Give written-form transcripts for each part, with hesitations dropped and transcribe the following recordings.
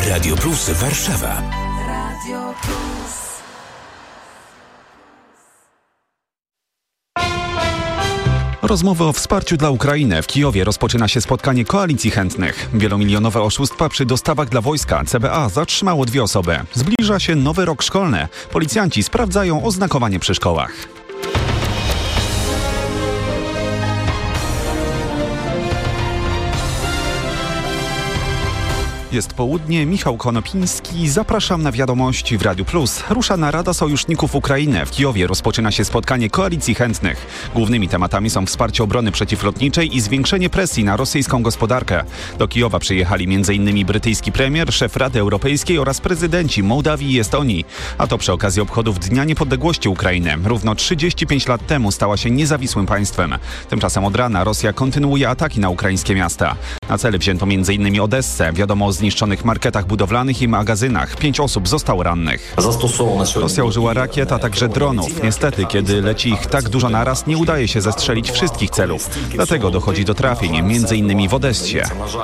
Radio Plus Warszawa. Radio Plus. Rozmowy o wsparciu dla Ukrainy. W Kijowie rozpoczyna się spotkanie koalicji chętnych. Wielomilionowe oszustwa przy dostawach dla wojska. CBA zatrzymało 2 osoby. Zbliża się nowy rok szkolny. Policjanci sprawdzają oznakowanie przy szkołach. Jest południe, Michał Konopiński. Zapraszam na wiadomości w Radiu Plus. Rusza narada sojuszników Ukrainy. W Kijowie rozpoczyna się spotkanie koalicji chętnych. Głównymi tematami są wsparcie obrony przeciwlotniczej i zwiększenie presji na rosyjską gospodarkę. Do Kijowa przyjechali m.in. brytyjski premier, szef Rady Europejskiej oraz prezydenci Mołdawii i Estonii. A to przy okazji obchodów Dnia Niepodległości Ukrainy. Równo 35 lat temu stała się niezawisłym państwem. Tymczasem od rana Rosja kontynuuje ataki na ukraińskie miasta. Na cele wzięto m.in. Odessę. Wiadomo o zniszczonych marketach budowlanych i magazynach. 5 osób zostało rannych. Rosja użyła rakiet, a także dronów. Niestety, kiedy leci ich tak dużo naraz, nie udaje się zestrzelić wszystkich celów. Dlatego dochodzi do trafień, m.in. w Odessie.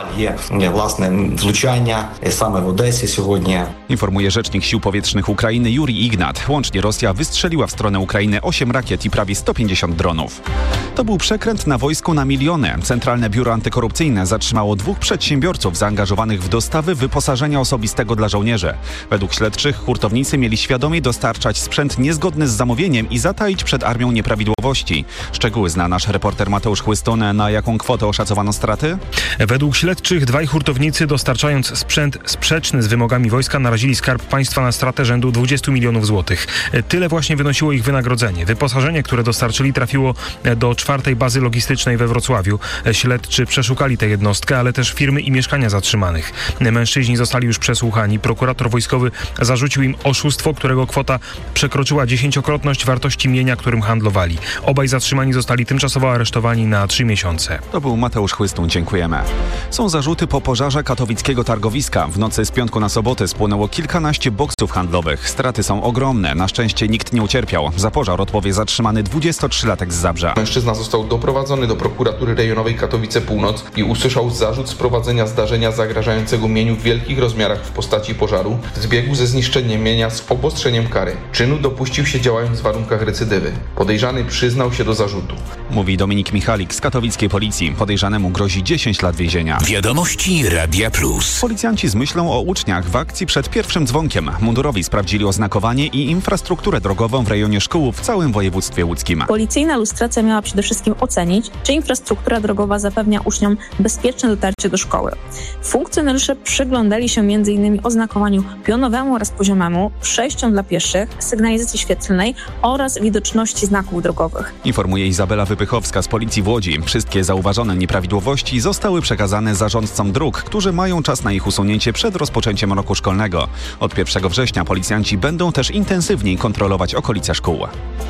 Informuje rzecznik Sił Powietrznych Ukrainy Jurij Ignat. Łącznie Rosja wystrzeliła w stronę Ukrainy 8 rakiet i prawie 150 dronów. To był przekręt na wojsku na miliony. Centralne Biuro Antykorupcyjne zatrzymało 2 przedsiębiorców zaangażowanych w dostawy wyposażenia osobistego dla żołnierzy. Według śledczych hurtownicy mieli świadomie dostarczać sprzęt niezgodny z zamówieniem i zataić przed armią nieprawidłowości. Szczegóły zna nasz reporter Mateusz Chłystun. Na jaką kwotę oszacowano straty? Według śledczych 2 hurtownicy, dostarczając sprzęt sprzeczny z wymogami wojska, narazili Skarb Państwa na stratę rzędu 20 milionów złotych. Tyle właśnie wynosiło ich wynagrodzenie. Wyposażenie, które dostarczyli, trafiło do 4. bazy logistycznej we Wrocławiu. Śledczy przeszukali tę jednostkę, ale też firmy i mieszkania zatrzymanych. Mężczyźni zostali już przesłuchani. Prokurator wojskowy zarzucił im oszustwo, którego kwota przekroczyła 10-krotność wartości mienia, którym handlowali. Obaj zatrzymani zostali tymczasowo aresztowani na 3 miesiące. To był Mateusz Chłystun, dziękujemy. Są zarzuty po pożarze katowickiego targowiska. W nocy z piątku na sobotę spłonęło kilkanaście boksów handlowych. Straty są ogromne. Na szczęście nikt nie ucierpiał. Za pożar odpowie zatrzymany 23-latek z Zabrza. Mężczyzna został doprowadzony do prokuratury rejonowej Katowice Północ i usłyszał zarzut sprowadzenia zdarzenia zagrażającego mieniu w wielkich rozmiarach w postaci pożaru, zbiegł ze zniszczeniem mienia z obostrzeniem kary. Czynu dopuścił się działając w warunkach recydywy. Podejrzany przyznał się do zarzutu. Mówi Dominik Michalik z katowickiej policji. Podejrzanemu grozi 10 lat więzienia. Wiadomości Radia Plus. Policjanci z myślą o uczniach w akcji przed pierwszym dzwonkiem. Mundurowi sprawdzili oznakowanie i infrastrukturę drogową w rejonie szkół w całym województwie łódzkim. Policyjna lustracja miała przede wszystkim ocenić, czy infrastruktura drogowa zapewnia uczniom bezpieczne dotarcie do szkoły. Funkcjonariusze przyglądali się m.in. oznakowaniu pionowemu oraz poziomemu, przejściom dla pieszych, sygnalizacji świetlnej oraz widoczności znaków drogowych. Informuje Izabela Wypychowska z Policji w Łodzi. Wszystkie zauważone nieprawidłowości zostały przekazane zarządcom dróg, którzy mają czas na ich usunięcie przed rozpoczęciem roku szkolnego. Od 1 września policjanci będą też intensywniej kontrolować okolice szkół.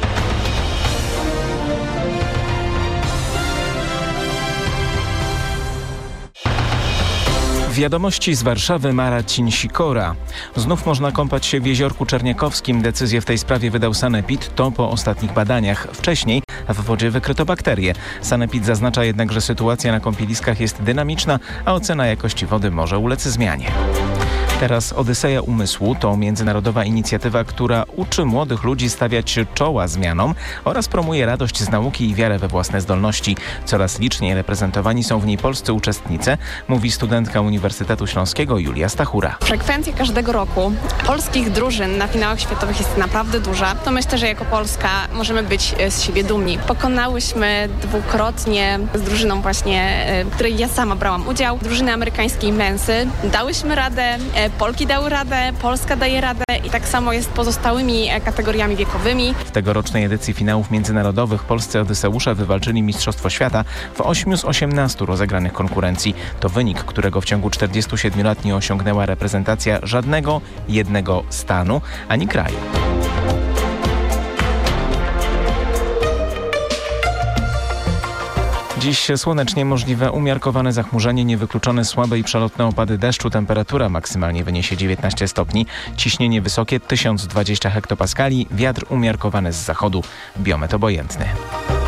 Wiadomości z Warszawy, Marcin Sikora. Znów można kąpać się w Jeziorku Czerniakowskim. Decyzję w tej sprawie wydał Sanepid, to po ostatnich badaniach. Wcześniej w wodzie wykryto bakterie. Sanepid zaznacza jednak, że sytuacja na kąpieliskach jest dynamiczna, a ocena jakości wody może ulec zmianie. Teraz Odyseja Umysłu to międzynarodowa inicjatywa, która uczy młodych ludzi stawiać czoła zmianom oraz promuje radość z nauki i wiarę we własne zdolności. Coraz liczniej reprezentowani są w niej polscy uczestnicy, mówi studentka Uniwersytetu Śląskiego Julia Stachura. Frekwencja każdego roku polskich drużyn na finałach światowych jest naprawdę duża. To myślę, że jako Polska możemy być z siebie dumni. Pokonałyśmy dwukrotnie z drużyną właśnie, w której ja sama brałam udział, drużyny amerykańskiej Mensy. Dałyśmy radę, Polki dały radę, Polska daje radę i tak samo jest z pozostałymi kategoriami wiekowymi. W tegorocznej edycji finałów międzynarodowych polscy Odyseusze wywalczyli Mistrzostwo Świata w 8 z 18 rozegranych konkurencji. To wynik, którego w ciągu 47 lat nie osiągnęła reprezentacja żadnego jednego stanu ani kraju. Dziś słonecznie, możliwe umiarkowane zachmurzenie, niewykluczone słabe i przelotne opady deszczu. Temperatura maksymalnie wyniesie 19 stopni. Ciśnienie wysokie 1020 hektopaskali. Wiatr umiarkowany z zachodu. Biometr obojętny.